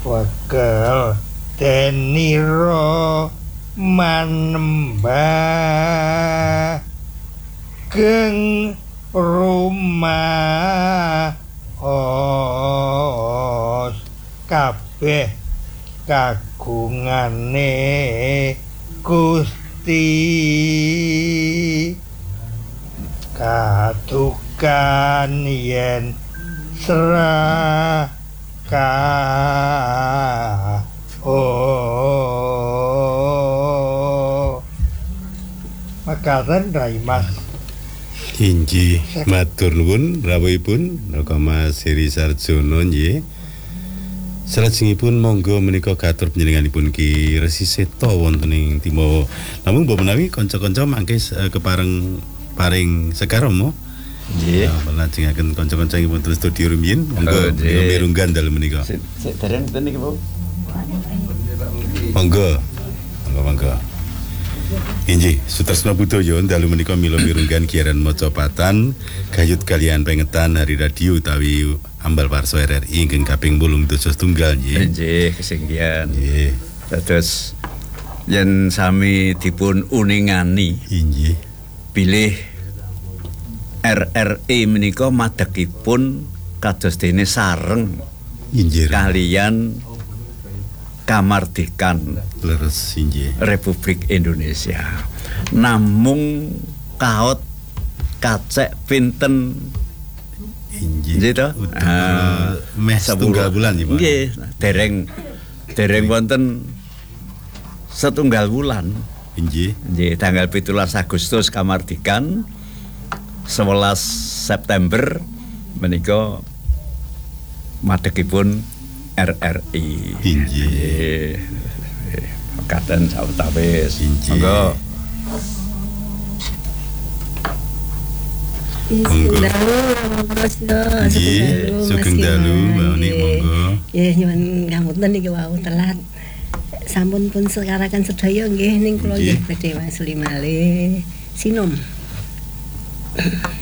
Bakal deniro manembah geng rumah os kabeh kagungane Gusti kadukan yen makaten Rai Mas. Inji matur nuwun rawuhipun Mas Heri Sarjono nggih. Salajengipun monggo menika gatur panjenenganipun Ki Resi Seta wonten ing Timo. Namung mbok menawi kanca-kanca mangke kepareng paring sekaramo. Nggih. Lajengaken kanca-kanca ing wonten studio rumiyin monggo mirunggan dalem menika. Sik dereng ten iki, Bu. Monggo. Inji Sutresna Budaya dalu menika mila mirunggan kiaran macapatan gayut kalian pengetan hari radio utawi Ambal Warsa RRI ingkang kaping 87 nggih. Nggih, kesenggian. Nggih. Dados yen sami dipun uningani inggih bilih RRI menika madegipun kados dene sareng inggih kalian kamardikan leres inggih Republik Indonesia. Namung kaot kacek pinten inggih to? Meh setunggal bulan nggih, Pak. Nggih, dereng wonten setunggal bulan. Inggih. Nggih, tanggal 17 Agustus kamardikan, 11 September menika madegipun RRI. Inggih. Mekaten sawetawis. Monggo. Sugeng dalu, Mbak Oni, monggo. Nggih, nyuwun ngapunten niki wau telat. Sampun pun sekarakan sedaya nggih ning kula nggih badhe wasuli malih sinom.